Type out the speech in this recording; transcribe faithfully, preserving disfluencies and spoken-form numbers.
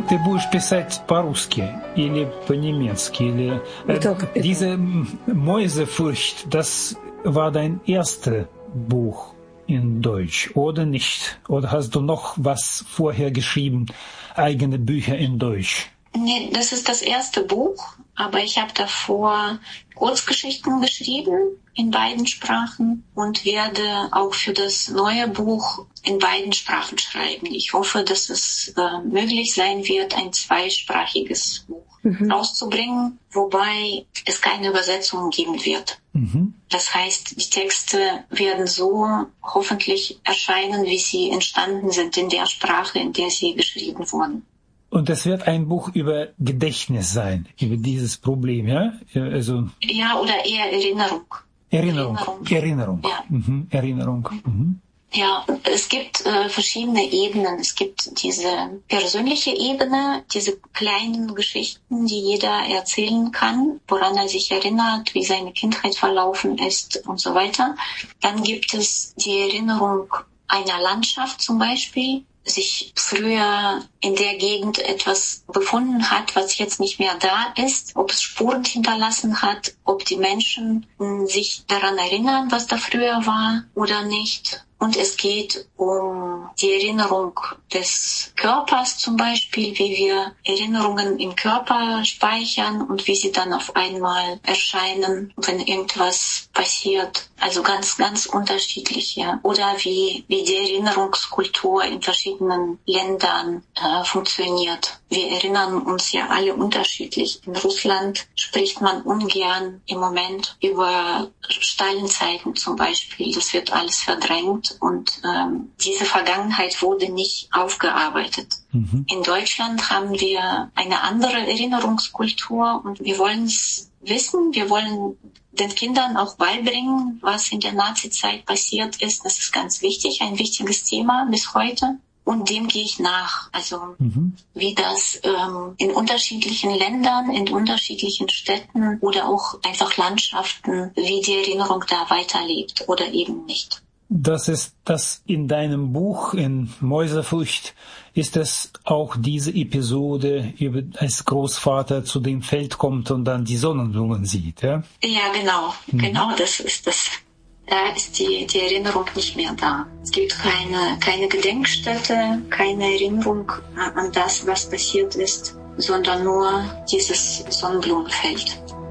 Ты будешь писать по-русски или по-немецки? Или, äh, diese Mäusefurcht, das war dein erstes Buch in Deutsch, oder nicht? Oder hast du noch was vorher geschrieben, eigene Bücher in Deutsch? Nee, das ist das erste Buch, aber ich habe davor Kurzgeschichten geschrieben in beiden Sprachen und werde auch für das neue Buch in beiden Sprachen schreiben. Ich hoffe, dass es äh, möglich sein wird, ein zweisprachiges Buch mhm. rauszubringen, wobei es keine Übersetzung geben wird. Mhm. Das heißt, die Texte werden so hoffentlich erscheinen, wie sie entstanden sind in der Sprache, in der sie geschrieben wurden. Und es wird ein Buch über Gedächtnis sein, über dieses Problem, ja? Also ja, oder eher Erinnerung. Erinnerung. Erinnerung. Erinnerung. Ja. Mhm. Erinnerung. Mhm. Ja, es gibt äh, verschiedene Ebenen. Es gibt diese persönliche Ebene, diese kleinen Geschichten, die jeder erzählen kann, woran er sich erinnert, wie seine Kindheit verlaufen ist und so weiter. Dann gibt es die Erinnerung einer Landschaft zum Beispiel, sich früher in der Gegend etwas befunden hat, was jetzt nicht mehr da ist, ob es Spuren hinterlassen hat, ob die Menschen sich daran erinnern, was da früher war oder nicht. Und es geht um die Erinnerung des Körpers zum Beispiel, wie wir Erinnerungen im Körper speichern und wie sie dann auf einmal erscheinen, wenn irgendwas passiert. Also ganz, ganz unterschiedliche. Oder wie, wie die Erinnerungskultur in verschiedenen Ländern äh, funktioniert. Wir erinnern uns ja alle unterschiedlich. In Russland spricht man ungern im Moment über Stalinzeiten zum Beispiel. Das wird alles verdrängt und ähm, diese Vergangenheit wurde nicht aufgearbeitet. Mhm. In Deutschland haben wir eine andere Erinnerungskultur und wir wollen es wissen. Wir wollen den Kindern auch beibringen, was in der Nazizeit passiert ist. Das ist ganz wichtig, ein wichtiges Thema bis heute. Und dem gehe ich nach. Also mhm. wie das ähm, in unterschiedlichen Ländern, in unterschiedlichen Städten oder auch einfach Landschaften, wie die Erinnerung da weiterlebt oder eben nicht. Das ist das in deinem Buch, in Mäusefurcht, ist es auch diese Episode, über, als Großvater zu dem Feld kommt und dann die Sonnenblumen sieht, ja? Ja, genau. Mhm. Genau, das ist das. Da ist die, die Erinnerung nicht mehr da. Es gibt keine, keine Gedenkstätte, keine Erinnerung an das, was passiert ist, sondern nur dieses Sonnenblumenfeld.